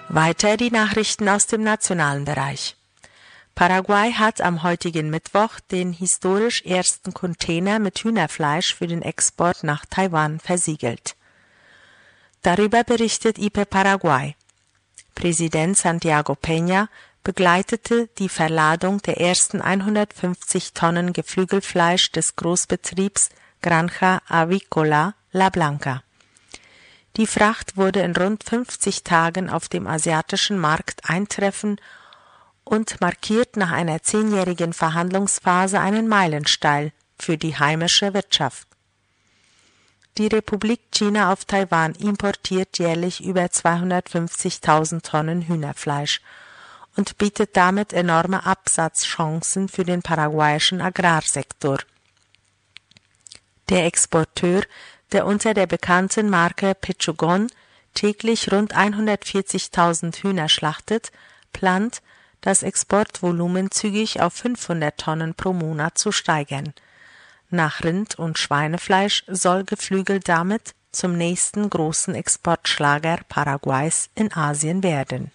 Weiter die Nachrichten aus dem nationalen Bereich. Paraguay hat am heutigen Mittwoch den historisch ersten Container mit Hühnerfleisch für den Export nach Taiwan versiegelt. Darüber berichtet IP Paraguay. Präsident Santiago Peña begleitete die Verladung der ersten 150 Tonnen Geflügelfleisch des Großbetriebs Granja Avícola La Blanca. Die Fracht wurde in rund 50 Tagen auf dem asiatischen Markt eintreffen und markiert nach einer 10-jährigen Verhandlungsphase einen Meilenstein für die heimische Wirtschaft. Die Republik China auf Taiwan importiert jährlich über 250.000 Tonnen Hühnerfleisch und bietet damit enorme Absatzchancen für den paraguayischen Agrarsektor. Der Exporteur, der unter der bekannten Marke Pechugon täglich rund 140.000 Hühner schlachtet, plant, das Exportvolumen zügig auf 500 Tonnen pro Monat zu steigern. Nach Rind- und Schweinefleisch soll Geflügel damit zum nächsten großen Exportschlager Paraguays in Asien werden.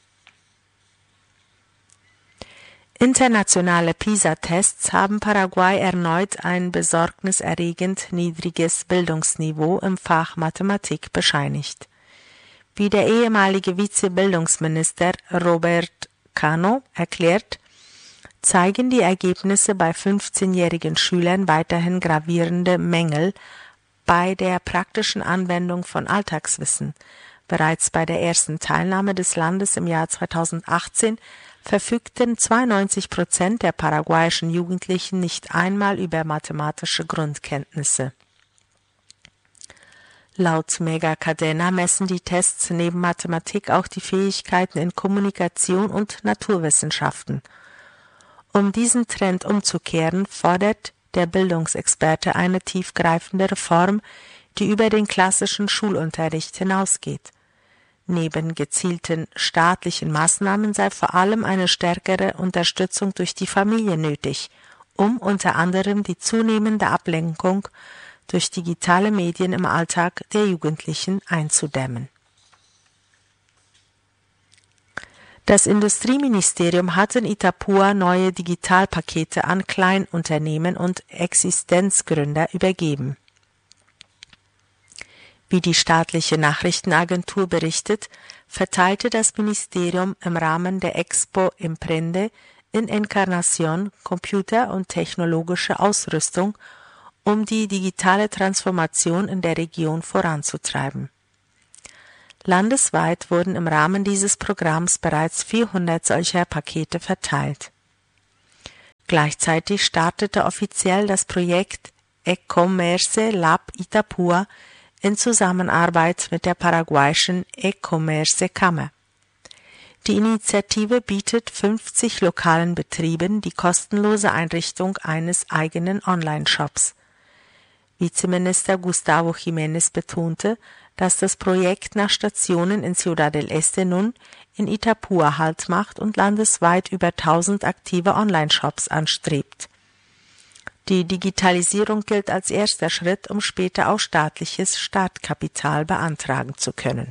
Internationale PISA-Tests haben Paraguay erneut ein besorgniserregend niedriges Bildungsniveau im Fach Mathematik bescheinigt. Wie der ehemalige Vizebildungsminister Robert Cano erklärt, zeigen die Ergebnisse bei 15-jährigen Schülern weiterhin gravierende Mängel bei der praktischen Anwendung von Alltagswissen. Bereits bei der ersten Teilnahme des Landes im Jahr 2018 verfügten 92% der paraguayischen Jugendlichen nicht einmal über mathematische Grundkenntnisse. Laut Megacadena messen die Tests neben Mathematik auch die Fähigkeiten in Kommunikation und Naturwissenschaften. Um diesen Trend umzukehren, fordert der Bildungsexperte eine tiefgreifende Reform, die über den klassischen Schulunterricht hinausgeht. Neben gezielten staatlichen Maßnahmen sei vor allem eine stärkere Unterstützung durch die Familie nötig, um unter anderem die zunehmende Ablenkung durch digitale Medien im Alltag der Jugendlichen einzudämmen. Das Industrieministerium hat in Itapúa neue Digitalpakete an Kleinunternehmen und Existenzgründer übergeben. Wie die staatliche Nachrichtenagentur berichtet, verteilte das Ministerium im Rahmen der Expo Emprende in Encarnación Computer und technologische Ausrüstung, um die digitale Transformation in der Region voranzutreiben. Landesweit wurden im Rahmen dieses Programms bereits 400 solcher Pakete verteilt. Gleichzeitig startete offiziell das Projekt E-Commerce Lab Itapúa in Zusammenarbeit mit der paraguayischen E-Commerce-Kammer. Die Initiative bietet 50 lokalen Betrieben die kostenlose Einrichtung eines eigenen Online-Shops. Vizeminister Gustavo Jiménez betonte, dass das Projekt nach Stationen in Ciudad del Este nun in Itapúa Halt macht und landesweit über 1000 aktive Online-Shops anstrebt. Die Digitalisierung gilt als erster Schritt, um später auch staatliches Startkapital beantragen zu können.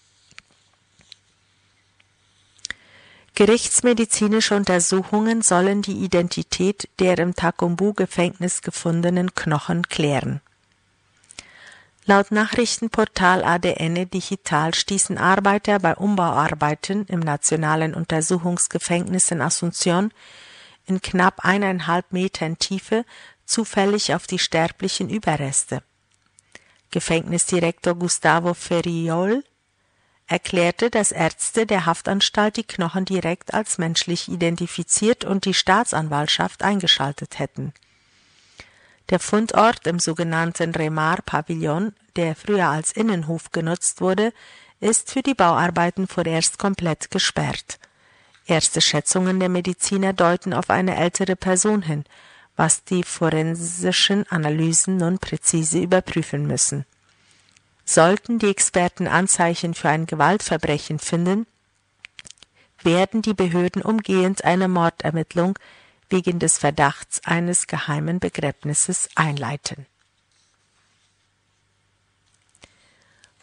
Gerichtsmedizinische Untersuchungen sollen die Identität der im Tacumbú-Gefängnis gefundenen Knochen klären. Laut Nachrichtenportal ADN Digital stießen Arbeiter bei Umbauarbeiten im Nationalen Untersuchungsgefängnis in Asunción in knapp 1,5 Metern Tiefe zufällig auf die sterblichen Überreste. Gefängnisdirektor Gustavo Ferriol erklärte, dass Ärzte der Haftanstalt die Knochen direkt als menschlich identifiziert und die Staatsanwaltschaft eingeschaltet hätten. Der Fundort im sogenannten Remar-Pavillon, der früher als Innenhof genutzt wurde, ist für die Bauarbeiten vorerst komplett gesperrt. Erste Schätzungen der Mediziner deuten auf eine ältere Person hin, was die forensischen Analysen nun präzise überprüfen müssen. Sollten die Experten Anzeichen für ein Gewaltverbrechen finden, werden die Behörden umgehend eine Mordermittlung wegen des Verdachts eines geheimen Begräbnisses einleiten.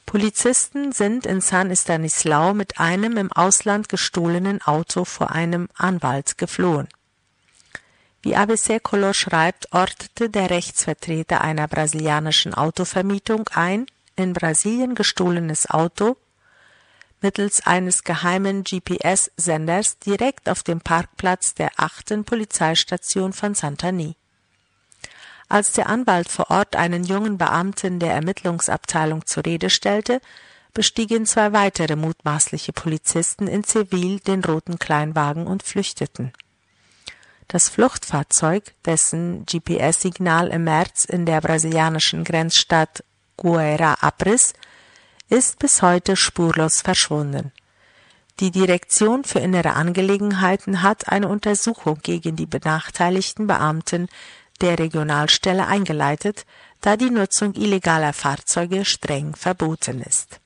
Polizisten sind in San Estanislao mit einem im Ausland gestohlenen Auto vor einem Anwalt geflohen. Wie ABC Color schreibt, ortete der Rechtsvertreter einer brasilianischen Autovermietung ein in Brasilien gestohlenes Auto mittels eines geheimen GPS-Senders direkt auf dem Parkplatz der 8. Polizeistation von Santani. Als der Anwalt vor Ort einen jungen Beamten der Ermittlungsabteilung zur Rede stellte, bestiegen 2 weitere mutmaßliche Polizisten in Zivil den roten Kleinwagen und flüchteten. Das Fluchtfahrzeug, dessen GPS-Signal im März in der brasilianischen Grenzstadt Guaíra abriss, ist bis heute spurlos verschwunden. Die Direktion für innere Angelegenheiten hat eine Untersuchung gegen die benachteiligten Beamten der Regionalstelle eingeleitet, da die Nutzung illegaler Fahrzeuge streng verboten ist.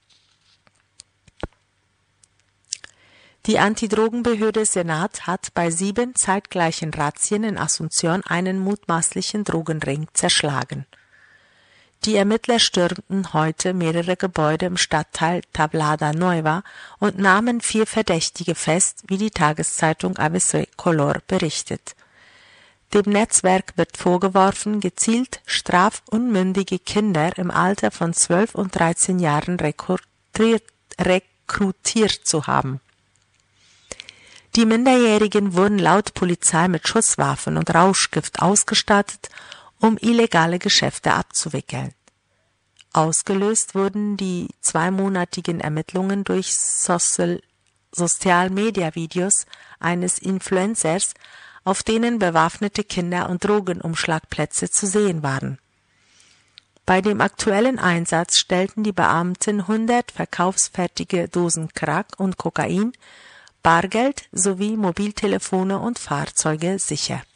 Die Antidrogenbehörde Senat hat bei 7 zeitgleichen Razzien in Asunción einen mutmaßlichen Drogenring zerschlagen. Die Ermittler stürmten heute mehrere Gebäude im Stadtteil Tablada Nueva und nahmen 4 Verdächtige fest, wie die Tageszeitung ABC Color berichtet. Dem Netzwerk wird vorgeworfen, gezielt strafunmündige Kinder im Alter von 12 und 13 Jahren rekrutiert zu haben. Die Minderjährigen wurden laut Polizei mit Schusswaffen und Rauschgift ausgestattet, um illegale Geschäfte abzuwickeln. Ausgelöst wurden die 2-monatigen Ermittlungen durch Social-Media-Videos eines Influencers, auf denen bewaffnete Kinder- und Drogenumschlagplätze zu sehen waren. Bei dem aktuellen Einsatz stellten die Beamten 100 verkaufsfertige Dosen Crack und Kokain, Bargeld sowie Mobiltelefone und Fahrzeuge sicher.